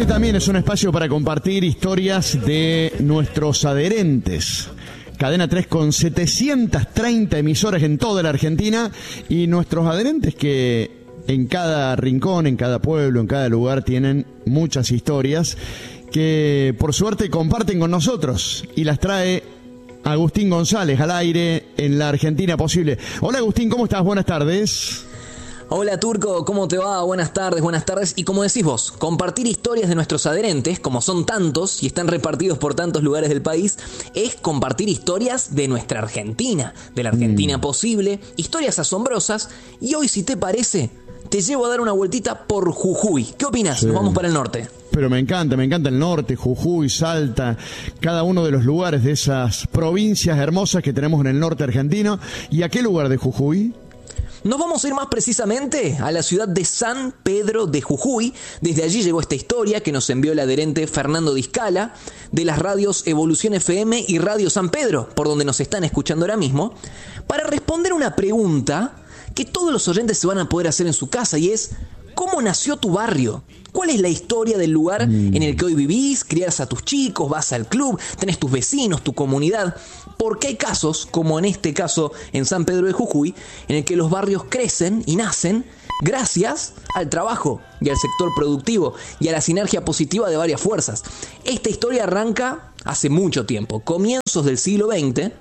Este también es un espacio para compartir historias de nuestros adherentes. Cadena 3 con 730 emisoras en toda la Argentina y nuestros adherentes que en cada rincón, en cada pueblo, en cada lugar tienen muchas historias que por suerte comparten con nosotros y las trae Agustín González al aire en la Argentina Posible. Hola Agustín, ¿cómo estás? Buenas tardes. Hola Turco, ¿cómo te va? Buenas tardes. Y como decís vos, compartir historias de nuestros adherentes, como son tantos y están repartidos por tantos lugares del país, es compartir historias de nuestra Argentina, de la Argentina Posible, historias asombrosas. Y hoy, si te parece, te llevo a dar una vueltita por Jujuy. ¿Qué opinas? Sí. Nos vamos para el norte. Pero me encanta el norte, Jujuy, Salta, cada uno de los lugares de esas provincias hermosas que tenemos en el norte argentino. ¿Y a qué lugar de Jujuy? Nos vamos a ir más precisamente a la ciudad de San Pedro de Jujuy. Desde allí llegó esta historia que nos envió el adherente Fernando Discala de las radios Evolución FM y Radio San Pedro, por donde nos están escuchando ahora mismo, para responder una pregunta que todos los oyentes se van a poder hacer en su casa, y es: ¿cómo nació tu barrio? ¿Cuál es la historia del lugar en el que hoy vivís? Criás a tus chicos, vas al club, tenés tus vecinos, tu comunidad. Porque hay casos, como en este caso en San Pedro de Jujuy, en el que los barrios crecen y nacen gracias al trabajo y al sector productivo y a la sinergia positiva de varias fuerzas. Esta historia arranca hace mucho tiempo, comienzos del siglo XX,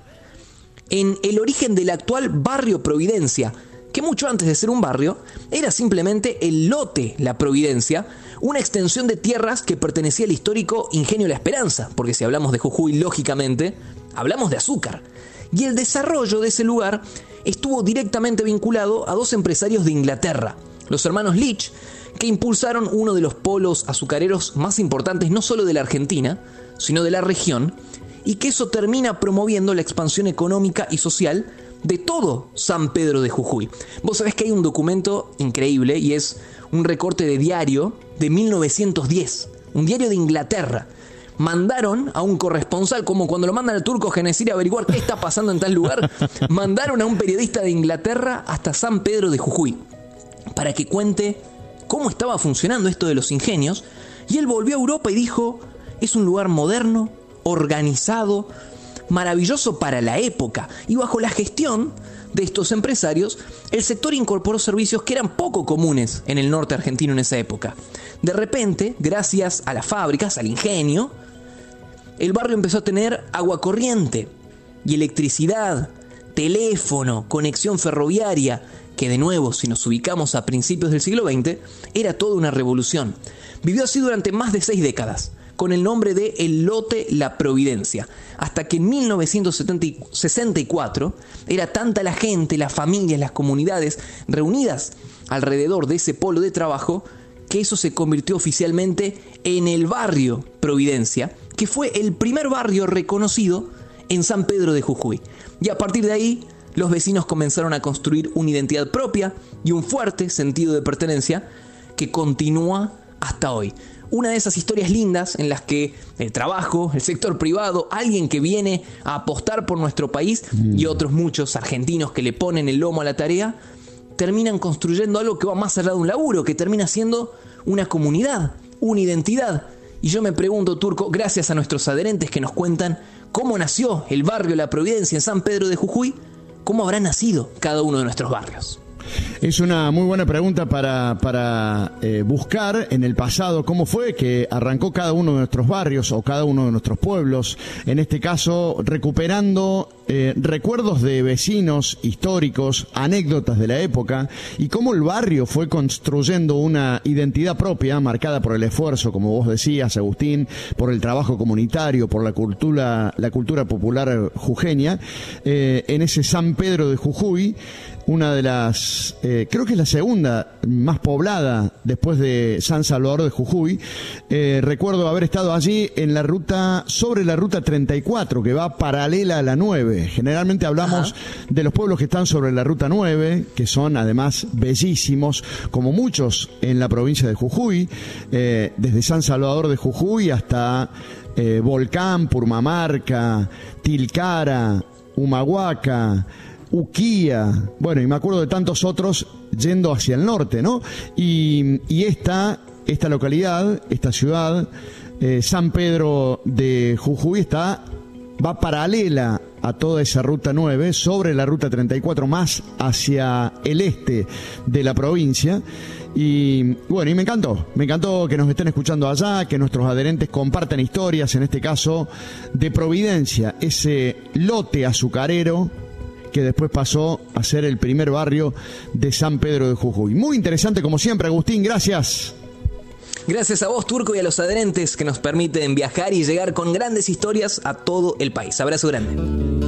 en el origen del actual barrio Providencia, que mucho antes de ser un barrio, era simplemente el lote La Providencia, una extensión de tierras que pertenecía al histórico Ingenio La Esperanza, porque si hablamos de Jujuy, lógicamente, hablamos de azúcar. Y el desarrollo de ese lugar estuvo directamente vinculado a dos empresarios de Inglaterra, los hermanos Leach, que impulsaron uno de los polos azucareros más importantes no solo de la Argentina, sino de la región, y que eso termina promoviendo la expansión económica y social de todo San Pedro de Jujuy. Vos sabés que hay un documento increíble y es un recorte de diario de 1910, un diario de Inglaterra. Mandaron a un corresponsal, como cuando lo mandan al turco Genesir a averiguar qué está pasando en tal lugar, mandaron a un periodista de Inglaterra hasta San Pedro de Jujuy para que cuente cómo estaba funcionando esto de los ingenios, y él volvió a Europa y dijo: es un lugar moderno, organizado, maravilloso para la época, y bajo la gestión de estos empresarios, el sector incorporó servicios que eran poco comunes en el norte argentino en esa época. De repente, gracias a las fábricas, al ingenio, el barrio empezó a tener agua corriente y electricidad, teléfono, conexión ferroviaria, que de nuevo, si nos ubicamos a principios del siglo XX, era toda una revolución. Vivió así durante más de 6 décadas, con el nombre de el lote La Providencia, hasta que en 1964 era tanta la gente, las familias, las comunidades reunidas alrededor de ese polo de trabajo, que eso se convirtió oficialmente en el barrio Providencia, que fue el primer barrio reconocido en San Pedro de Jujuy. Y a partir de ahí, los vecinos comenzaron a construir una identidad propia y un fuerte sentido de pertenencia que continúa hasta hoy. Una de esas historias lindas en las que el trabajo, el sector privado, alguien que viene a apostar por nuestro país y otros muchos argentinos que le ponen el lomo a la tarea, terminan construyendo algo que va más allá de un laburo, que termina siendo una comunidad, una identidad. Y yo me pregunto, Turco, gracias a nuestros adherentes que nos cuentan cómo nació el barrio La Providencia en San Pedro de Jujuy, ¿cómo habrá nacido cada uno de nuestros barrios? Es una muy buena pregunta para buscar en el pasado cómo fue que arrancó cada uno de nuestros barrios o cada uno de nuestros pueblos, en este caso recuperando recuerdos de vecinos históricos, anécdotas de la época, y cómo el barrio fue construyendo una identidad propia marcada por el esfuerzo, como vos decías, Agustín, por el trabajo comunitario, por la cultura popular jujeña, en ese San Pedro de Jujuy, una de las, creo que es la segunda más poblada después de San Salvador de Jujuy. Recuerdo haber estado allí en la ruta, sobre la ruta 34, que va paralela a la 9. Generalmente hablamos de los pueblos que están sobre la ruta 9, que son además bellísimos, como muchos en la provincia de Jujuy, desde San Salvador de Jujuy hasta Volcán, Purmamarca, Tilcara, Humahuaca, Uquía, bueno, y me acuerdo de tantos otros yendo hacia el norte, ¿no? Y esta esta localidad, esta ciudad, San Pedro de Jujuy, va paralela a toda esa ruta 9, sobre la ruta 34, más hacia el este de la provincia. Y bueno, y me encantó que nos estén escuchando allá, que nuestros adherentes compartan historias, en este caso de Providencia, ese lote azucarero que después pasó a ser el primer barrio de San Pedro de Jujuy. Muy interesante como siempre, Agustín, gracias. Gracias a vos, Turco, y a los adherentes que nos permiten viajar y llegar con grandes historias a todo el país. Abrazo grande.